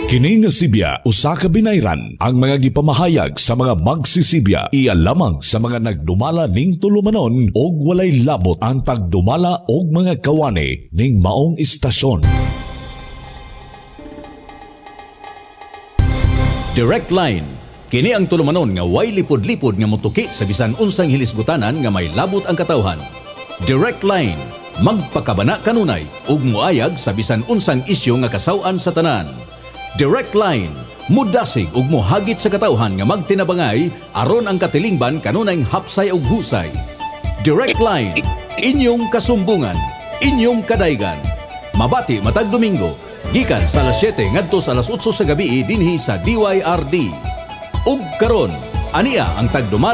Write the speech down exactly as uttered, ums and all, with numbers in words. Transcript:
Kini nga Sibya usa ka binayran ang mga gipamahayag sa mga magsisibya iya lamang sa mga nagdumala ning tulumanon og walay labot ang pagdumala og mga kawani ning maong istasyon. Direct Line. Kini ang tulumanon nga way lipod-lipod nga motuki sa bisan unsang hilisgutanan nga may labot ang katawhan. Direct Line. Magpakabana kanunay ug moayag sa bisan unsang isyu nga kasaw-an sa tanan. Direct Line, mudasig ug mohagit sa katawhan nga magtinabangay aron ang katilingban kanunay hapsay ug husay. Direct Line, inyong kasumbungan, inyong kadaygan. Mabati matag Domingo, gikan sa alas siyete ngadto sa alas otso sa gabi dinhi sa D Y R D. Ug karon, ania ang tagdumala